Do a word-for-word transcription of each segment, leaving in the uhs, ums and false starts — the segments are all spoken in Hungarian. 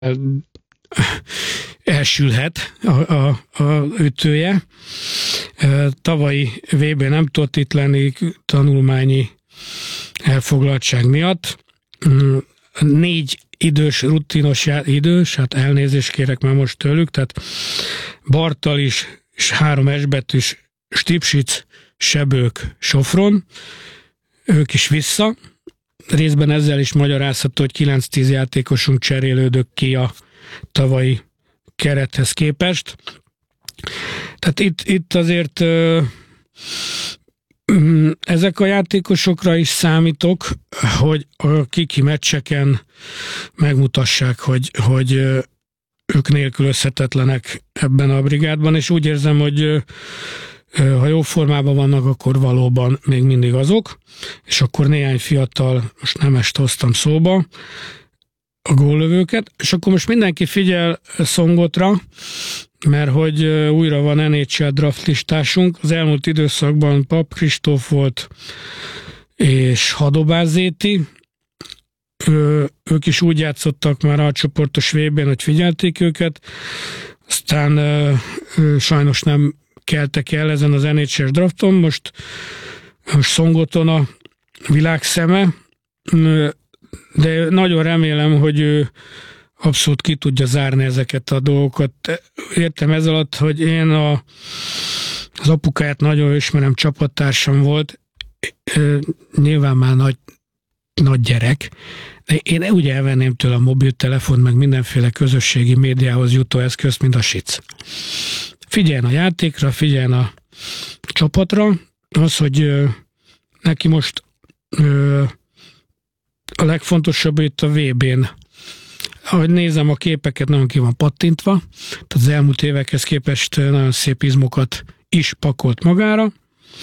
elsülhet a, a, a ütője. Tavalyi vé bé nem tudott itt lenni tanulmányi elfoglaltság miatt. Négy idős, rutinos idős, hát elnézést kérek már most tőlük, tehát Bartal is, és három esbetűs Stipsic, Sebők, Sofron, ők is vissza. Részben ezzel is magyarázható, hogy kilenc-tíz játékosunk cserélődök ki a tavalyi kerethez képest. Tehát itt, itt azért ezek a játékosokra is számítok, hogy a kiki meccseken megmutassák, hogy, hogy ők nélkülözhetetlenek ebben a brigádban, és úgy érzem, hogy ha jó formában vannak, akkor valóban még mindig azok, és akkor néhány fiatal, most Nemest hoztam szóba, a góllövőket, és akkor most mindenki figyel Szongotra, mert hogy újra van en há el draft listásunk. Az elmúlt időszakban Pap Kristóf volt, és Hadobás Zéti. Ő, ők is úgy játszottak már a csoportos vé bén, hogy figyelték őket, aztán ö, ö, sajnos nem keltek el ezen az en há el drafton, most, most Szongoton a világ szeme, de nagyon remélem, hogy ő abszolút ki tudja zárni ezeket a dolgokat. Értem ez alatt, hogy én a, az apukáját nagyon ismerem, csapattársam volt, nyilván már nagy, nagy gyerek, de én úgy elvenném tőle a mobiltelefont, meg mindenféle közösségi médiához jutó eszközt, mint a sic. Figyeljen a játékra, figyeljen a csapatra, az, hogy neki most a legfontosabb itt a vé bén. Ahogy nézem a képeket, nagyon ki van pattintva, tehát az elmúlt évekhez képest nagyon szép izmokat is pakolt magára.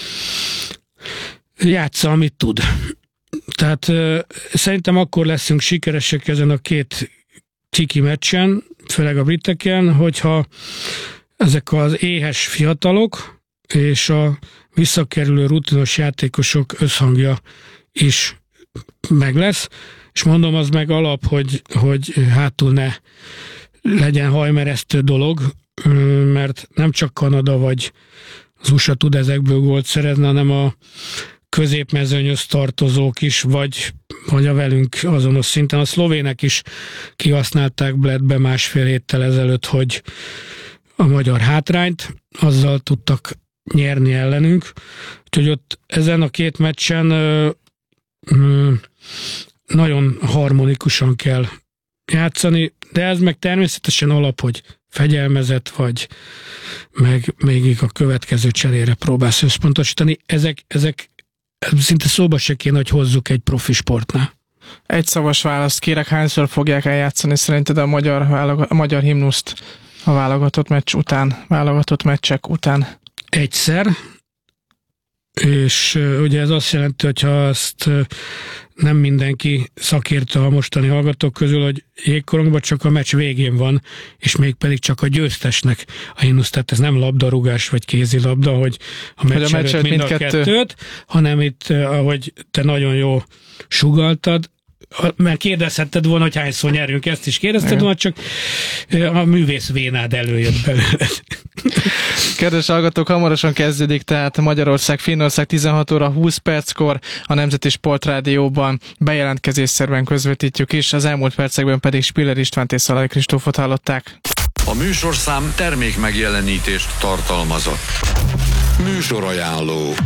Játsza, amit tud. Tehát szerintem akkor leszünk sikeresek ezen a két kiki meccsen, főleg a briteken, hogyha ezek az éhes fiatalok és a visszakerülő rutinos játékosok összhangja is meg lesz, és mondom, az meg alap, hogy, hogy hátul ne legyen hajmeresztő dolog, mert nem csak Kanada vagy az u es á tud ezekből gólt szerezni, hanem a középmezőnyhöz tartozók is, vagy, vagy a velünk azonos szinten. A szlovének is kihasználták Bledbe másfél héttel ezelőtt, hogy a magyar hátrányt, azzal tudtak nyerni ellenünk. Úgyhogy ott ezen a két meccsen nagyon harmonikusan kell játszani, de ez meg természetesen alap, hogy fegyelmezett vagy, meg még a következő cserére próbálsz összpontosítani. Ezek, ezek szinte szóba se kéne, hogy hozzuk egy profi sportnál. Egy szavas választ kérek, hányszor fogják eljátszani szerinted a magyar, a magyar himnuszt a válogatott meccs után, válogatott meccsek után? Egyszer, és ugye ez azt jelenti, hogyha azt nem mindenki szakértő a mostani hallgatók közül, hogy jégkorongban csak a meccs végén van, és még pedig csak a győztesnek a himnusz, tehát ez nem labdarúgás vagy kézilabda, hogy a meccs, a meccs előtt mind a kettőt, hanem itt, ahogy te nagyon jó sugalltad, mert kérdezhetted volna, hogy hányszor nyerünk, ezt is kérdezted volna, csak a művész vénád előjött belőle. Kedves hallgatók, hamarosan kezdődik, tehát Magyarország-Finnország tizenhat óra húsz perckor a Nemzeti Sportrádióban bejelentkezésszerben közvetítjük is, az elmúlt percekben pedig Spiller Istvánt és Szalai Kristófot hallották. A műsorszám termék megjelenítést tartalmazott. Műsorajánló.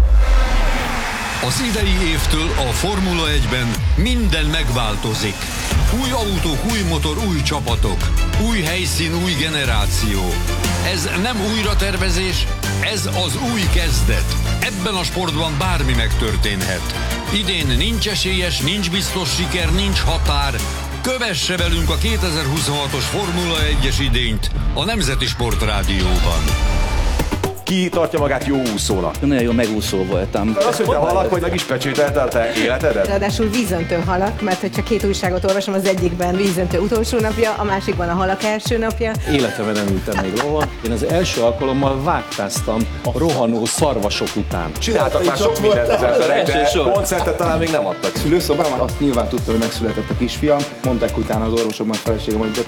Az idei évtől a Formula egyben minden megváltozik. Új autók, új motor, új csapatok. Új helyszín, új generáció. Ez nem újratervezés, ez az új kezdet. Ebben a sportban bármi megtörténhet. Idén nincs esélyes, nincs biztos siker, nincs határ. Kövesse velünk a kétezer-huszonhatos Formula egyes idényt a Nemzeti Sportrádióban. Ki tartja magát jó úszónak? Nagyon jó megúszó voltam. Az, hogy te halak, hogy meg is pecsételte a te életedet? Ráadásul vízöntő halak, mert hogyha két újságot olvasom, az egyikben vízöntő utolsó napja, a másikban a halak első napja. Életemben nem ültem még lovon. Én az első alkalommal vágtáztam a rohanó szarvasok után. Csináltak már sok mindent az emberek, de koncertet talán még nem adtak. Szülőszobában azt nyilván tudtam, hogy megszületett a kisfiam. mondták utána az orvosok, meg feleségem, hogy